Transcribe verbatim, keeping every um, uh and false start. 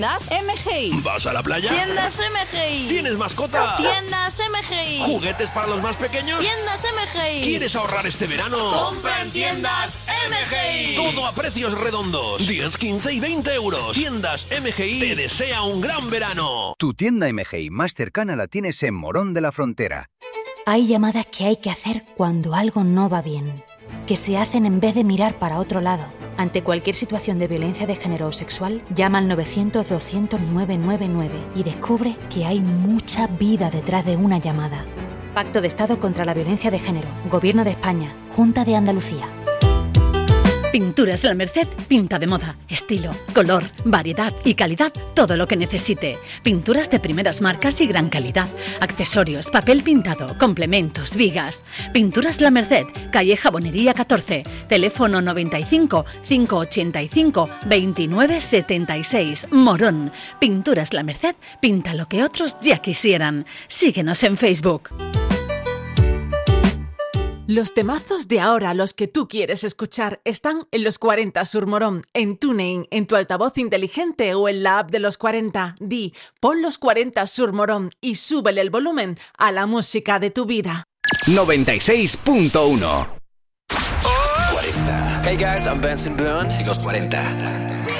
Tiendas M G I. ¿Vas a la playa? Tiendas M G I. ¿Tienes mascota? Tiendas M G I. ¿Juguetes para los más pequeños? Tiendas M G I. ¿Quieres ahorrar este verano? ¡Compra en Tiendas M G I! Todo a precios redondos. diez, quince y veinte euros. Tiendas M G I te desea un gran verano. Tu tienda M G I más cercana la tienes en Morón de la Frontera. Hay llamadas que hay que hacer cuando algo no va bien, que se hacen en vez de mirar para otro lado. Ante cualquier situación de violencia de género o sexual, llama al novecientos, doscientos, nueve nueve nueve y descubre que hay mucha vida detrás de una llamada. Pacto de Estado contra la Violencia de Género, Gobierno de España, Junta de Andalucía. Pinturas La Merced pinta de moda, estilo, color, variedad y calidad, todo lo que necesite. Pinturas de primeras marcas y gran calidad, accesorios, papel pintado, complementos, vigas. Pinturas La Merced, calle Jabonería catorce, teléfono noventa y cinco, cinco ochenta y cinco, veintinueve setenta y seis, Morón. Pinturas La Merced pinta lo que otros ya quisieran. Síguenos en Facebook. Los temazos de ahora, los que tú quieres escuchar, están en Los cuarenta Sur Morón, en TuneIn, en tu altavoz inteligente o en la app de Los cuarenta. Di, pon Los cuarenta Sur Morón y súbele el volumen a la música de tu vida. noventa y seis punto uno. cuarenta. Hey guys, I'm Benson Boone. Y Los cuarenta.